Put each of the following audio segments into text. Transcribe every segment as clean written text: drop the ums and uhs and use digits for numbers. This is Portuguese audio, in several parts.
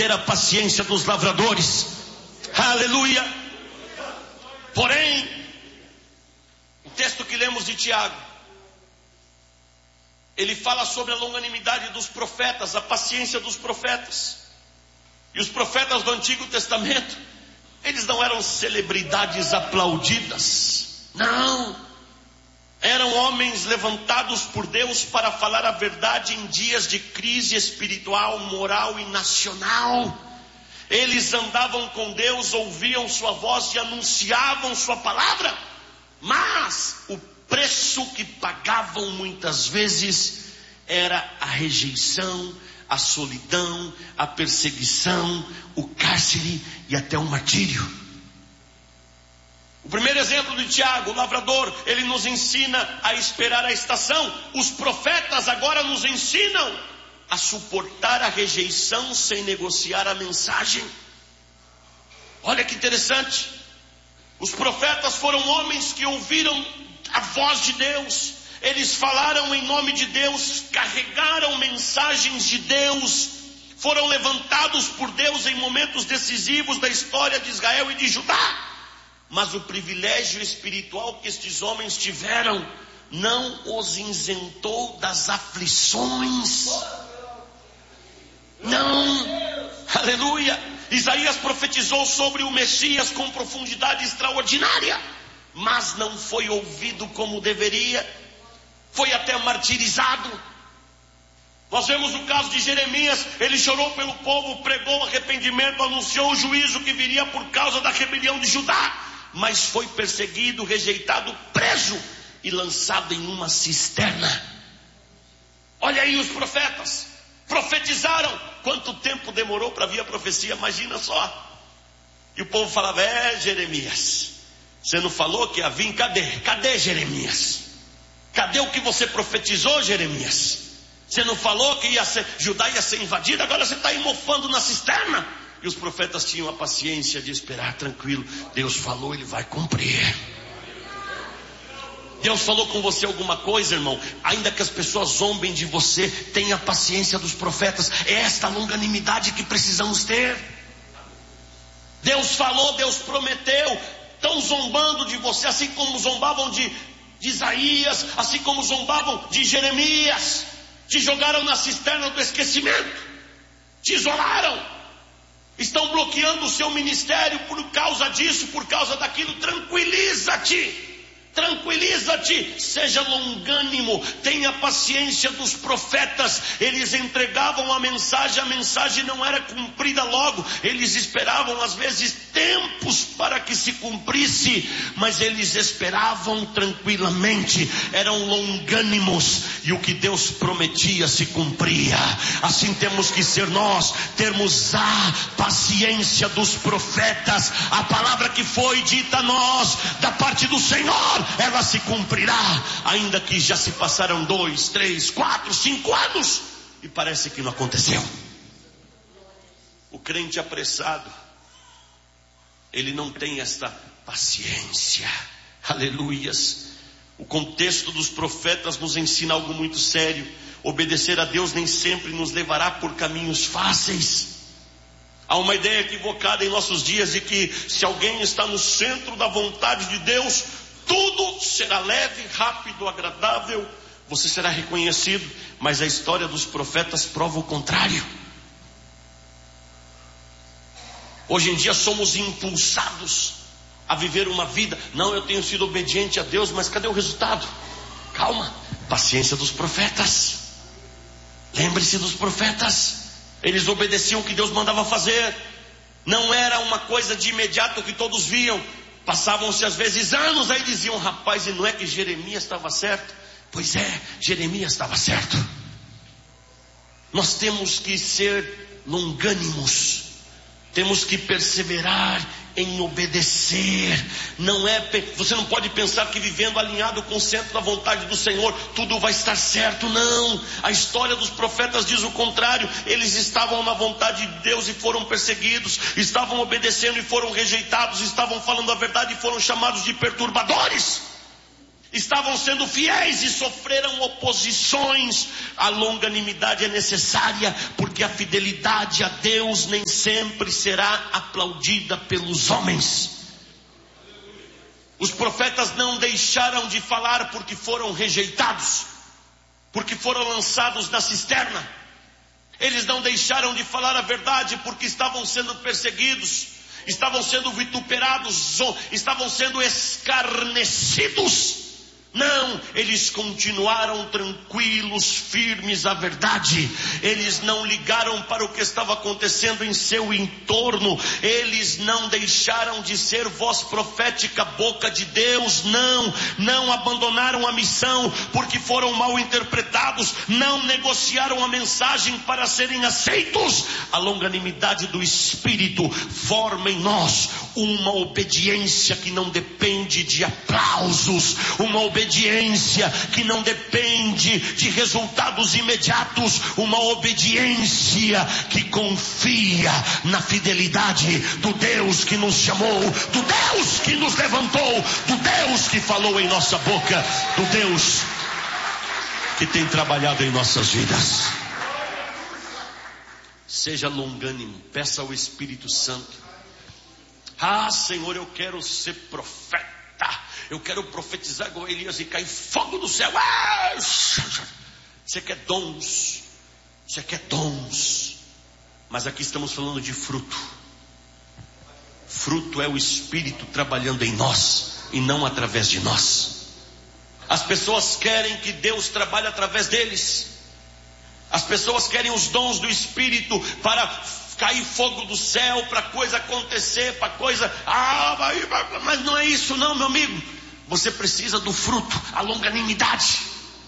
ter a paciência dos lavradores. Aleluia. Porém, o texto que lemos de Tiago, ele fala sobre a longanimidade dos profetas, a paciência dos profetas. E os profetas do Antigo Testamento, eles não eram celebridades aplaudidas. Não. Eram homens levantados por Deus para falar a verdade em dias de crise espiritual, moral e nacional. Eles andavam com Deus, ouviam sua voz e anunciavam sua palavra. Mas o preço que pagavam muitas vezes era a rejeição, a solidão, a perseguição, o cárcere e até o martírio. O primeiro exemplo de Tiago, o lavrador, ele nos ensina a esperar a estação. Os profetas agora nos ensinam a suportar a rejeição sem negociar a mensagem. Olha que interessante. Os profetas foram homens que ouviram a voz de Deus. Eles falaram em nome de Deus, carregaram mensagens de Deus, foram levantados por Deus em momentos decisivos da história de Israel e de Judá. Mas o privilégio espiritual que estes homens tiveram não os isentou das aflições. Não. Aleluia. Isaías profetizou sobre o Messias com profundidade extraordinária, mas não foi ouvido como deveria. Foi até martirizado. Nós vemos o caso de Jeremias. Ele chorou pelo povo, pregou arrependimento, anunciou o juízo que viria por causa da rebelião de Judá. Mas foi perseguido, rejeitado, preso e lançado em uma cisterna. Olha aí os profetas. Profetizaram. Quanto tempo demorou para vir a profecia? Imagina só. E o povo falava: Jeremias, você não falou que ia vir? Cadê Jeremias? Cadê o que você profetizou, Jeremias? Você não falou que Judá ia ser invadida? Agora você está aí mofando na cisterna. E os profetas tinham a paciência de esperar tranquilo. Deus falou, Ele vai cumprir. Deus falou com você alguma coisa, irmão? Ainda que as pessoas zombem de você, tenha a paciência dos profetas. É esta longanimidade que precisamos ter. Deus falou, Deus prometeu. Estão zombando de você, assim como zombavam de Isaías, assim como zombavam de Jeremias. Te jogaram na cisterna do esquecimento, te isolaram, estão bloqueando o seu ministério por causa disso, por causa daquilo. Tranquiliza-te, seja longânimo, tenha paciência dos profetas. Eles entregavam a mensagem não era cumprida logo, eles esperavam às vezes tempos para que se cumprisse, mas eles esperavam tranquilamente, eram longânimos, e o que Deus prometia se cumpria. Assim temos que ser nós, termos a paciência dos profetas. A palavra que foi dita a nós da parte do Senhor, ela se cumprirá, ainda que já se passaram 2, 3, 4, 5 anos e parece que não aconteceu. O crente apressado, ele não tem esta paciência. Aleluias. O contexto dos profetas nos ensina algo muito sério. Obedecer a Deus nem sempre nos levará por caminhos fáceis. Há uma ideia equivocada em nossos dias de que se alguém está no centro da vontade de Deus, tudo será leve, rápido, agradável, você será reconhecido. Mas a história dos profetas prova o contrário. Hoje em dia somos impulsados a viver uma vida. Não, eu tenho sido obediente a Deus, mas cadê o resultado? Calma, paciência dos profetas. Lembre-se dos profetas. Eles obedeciam o que Deus mandava fazer. Não era uma coisa de imediato que todos viam. Passavam-se às vezes anos, aí diziam: rapaz, e não é que Jeremias estava certo? Pois é, Jeremias estava certo. Nós temos que ser longânimos, temos que perseverar em obedecer. Não é, você não pode pensar que vivendo alinhado com o centro da vontade do Senhor tudo vai estar certo. Não, a história dos profetas diz o contrário. Eles estavam na vontade de Deus e foram perseguidos, estavam obedecendo e foram rejeitados, estavam falando a verdade e foram chamados de perturbadores. estavam sendo fiéis e sofreram oposições. A longanimidade é necessária, porque a fidelidade a Deus nem sempre será aplaudida pelos homens. Os profetas não deixaram de falar porque foram rejeitados, porque foram lançados na cisterna. Eles não deixaram de falar a verdade porque estavam sendo perseguidos, estavam sendo vituperados, estavam sendo escarnecidos. Não, eles continuaram tranquilos, firmes à verdade. Eles não ligaram para o que estava acontecendo em seu entorno. Eles não deixaram de ser voz profética, boca de Deus. Não abandonaram a missão porque foram mal interpretados. Não negociaram a mensagem para serem aceitos. A longanimidade do Espírito forma em nós uma obediência que não depende de aplausos, uma obediência que não depende de resultados imediatos, uma obediência que confia na fidelidade do Deus que nos chamou, do Deus que nos levantou, do Deus que falou em nossa boca, do Deus que tem trabalhado em nossas vidas. Seja longânimo, peça ao Espírito Santo: ah, Senhor, eu quero ser profeta, eu quero profetizar igual Elias e cair fogo do céu. Você quer dons, você quer dons, mas aqui estamos falando de fruto. Fruto é o Espírito trabalhando em nós e não através de nós. As pessoas querem que Deus trabalhe através deles. As pessoas querem os dons do Espírito para cair fogo do céu, para coisa acontecer, para coisa... mas não é isso não, meu amigo. Você precisa do fruto, a longanimidade.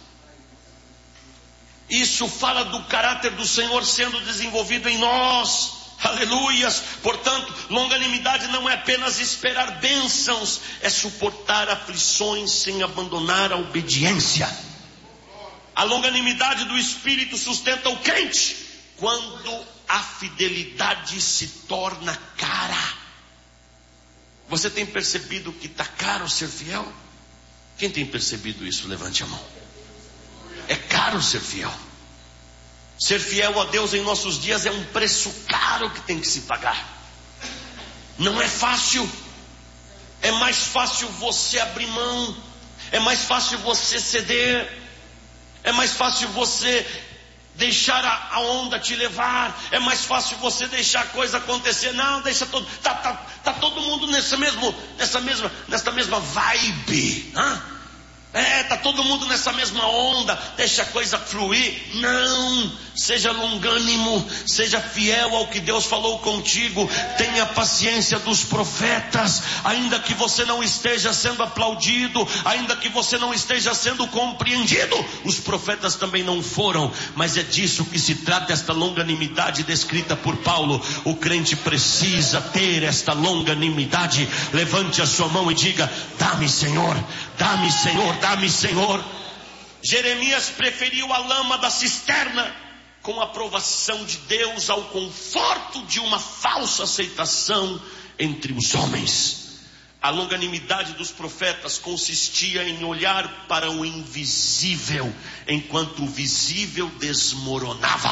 Isso fala do caráter do Senhor sendo desenvolvido em nós. Aleluias. Portanto, longanimidade não é apenas esperar bênçãos, é suportar aflições sem abandonar a obediência. A longanimidade do Espírito sustenta o crente quando a fidelidade se torna cara. Você tem percebido que está caro ser fiel? Quem tem percebido isso? Levante a mão. É caro ser fiel. Ser fiel a Deus em nossos dias é um preço caro que tem que se pagar. Não é fácil. É mais fácil você abrir mão. É mais fácil você ceder. É mais fácil você deixar a onda te levar. É mais fácil você deixar a coisa acontecer. Não, deixa todo. Tá todo mundo nessa mesma vibe. Tá todo mundo nessa mesma onda. Deixa a coisa fluir. Não, seja longânimo, seja fiel ao que Deus falou contigo. Tenha paciência dos profetas. Ainda que você não esteja sendo aplaudido, ainda que você não esteja sendo compreendido, os profetas também não foram. Mas é disso que se trata esta longanimidade descrita por Paulo. O crente precisa ter esta longanimidade. Levante a sua mão e diga: dá-me, Senhor, dá-me, Senhor, dá-me, Senhor. Jeremias preferiu a lama da cisterna com a aprovação de Deus ao conforto de uma falsa aceitação entre os homens. A longanimidade dos profetas consistia em olhar para o invisível enquanto o visível desmoronava.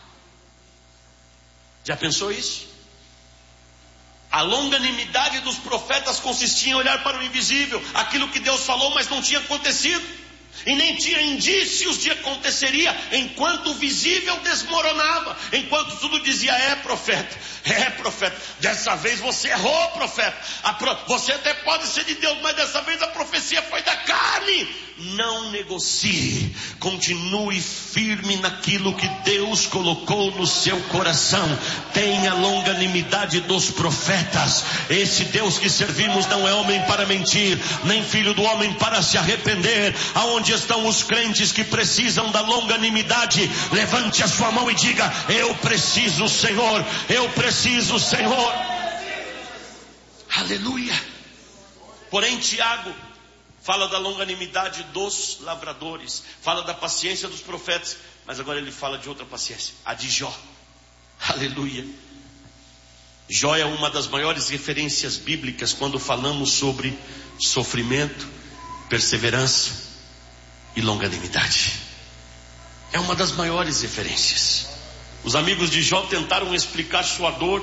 Já pensou isso? A longanimidade dos profetas consistia em olhar para o invisível, aquilo que Deus falou, mas não tinha acontecido. E nem tinha indícios de aconteceria, enquanto o visível desmoronava, enquanto tudo dizia: é profeta, dessa vez você errou, profeta, você até pode ser de Deus, mas dessa vez a profecia foi da carne. Não negocie, continue firme naquilo que Deus colocou no seu coração. Tenha longanimidade dos profetas. Esse Deus que servimos não é homem para mentir, nem filho do homem para se arrepender. Aonde estão os crentes que precisam da longanimidade? Levante a sua mão e diga: eu preciso, Senhor, eu preciso, Senhor. Aleluia. Porém, Tiago fala da longanimidade dos lavradores, fala da paciência dos profetas, mas agora ele fala de outra paciência, a de Jó. Aleluia. Jó é uma das maiores referências bíblicas quando falamos sobre sofrimento perseverança e longanimidade. É uma das maiores referências. Os amigos de Jó tentaram explicar sua dor